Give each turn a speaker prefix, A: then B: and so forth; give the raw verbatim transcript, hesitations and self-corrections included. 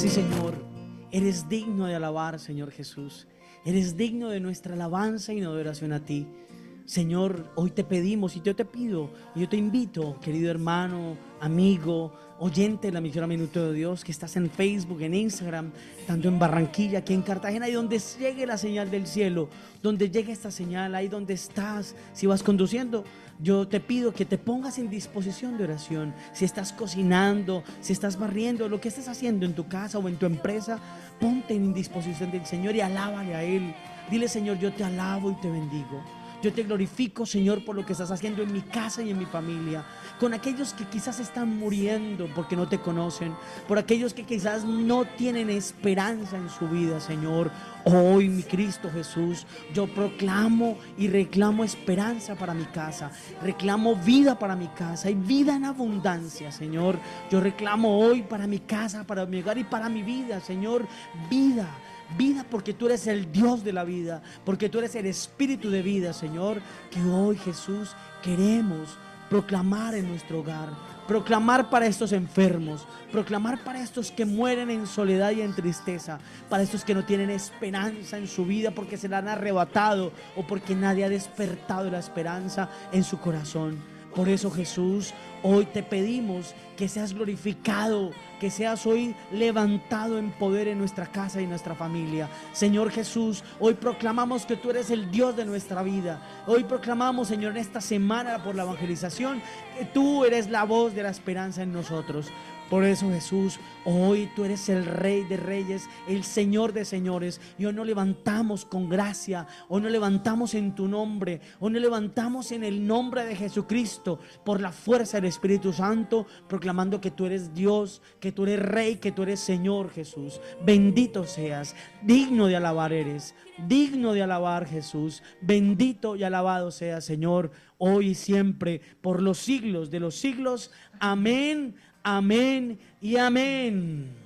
A: Sí, Señor, eres digno de alabar, Señor Jesús. Eres digno de nuestra alabanza y adoración a ti. Señor, hoy te pedimos y yo te pido y yo te invito, querido hermano, amigo, oyente de la misión a Minuto de Dios, que estás en Facebook, en Instagram, tanto en Barranquilla, aquí en Cartagena, y donde llegue la señal del cielo, donde llegue esta señal, ahí donde estás, si vas conduciendo, yo te pido que te pongas en disposición de oración. Si estás cocinando, si estás barriendo, lo que estés haciendo en tu casa o en tu empresa, ponte en disposición del Señor y alábale a Él. Dile: Señor, yo te alabo y te bendigo. Yo te glorifico, Señor, por lo que estás haciendo en mi casa y en mi familia, con aquellos que quizás están muriendo porque no te conocen, por aquellos que quizás no tienen esperanza en su vida, Señor. Hoy, mi Cristo Jesús, yo proclamo y reclamo esperanza para mi casa, reclamo vida para mi casa y vida en abundancia, Señor. Yo reclamo hoy para mi casa, para mi hogar y para mi vida, Señor, vida. Vida, porque tú eres el Dios de la vida, porque tú eres el Espíritu de vida, Señor. Que hoy, Jesús, queremos proclamar en nuestro hogar, proclamar para estos enfermos, proclamar para estos que mueren en soledad y en tristeza, para estos que no tienen esperanza en su vida porque se la han arrebatado o porque nadie ha despertado la esperanza en su corazón. Por eso, Jesús, hoy te pedimos que seas glorificado, que seas hoy levantado en poder en nuestra casa y nuestra familia. Señor Jesús, hoy proclamamos que tú eres el Dios de nuestra vida. Hoy proclamamos, Señor, en esta semana por la evangelización, que tú eres la voz de la esperanza en nosotros. Por eso, Jesús, hoy tú eres el Rey de Reyes, el Señor de Señores. Y hoy nos levantamos con gracia, hoy nos levantamos en tu nombre, hoy nos levantamos en el nombre de Jesucristo, por la fuerza del Espíritu Santo, proclamando que tú eres Dios, que tú eres Rey, que tú eres Señor, Jesús. Bendito seas, digno de alabar eres, digno de alabar, Jesús. Bendito y alabado sea, Señor, hoy y siempre, por los siglos de los siglos. Amén. Amén y amén.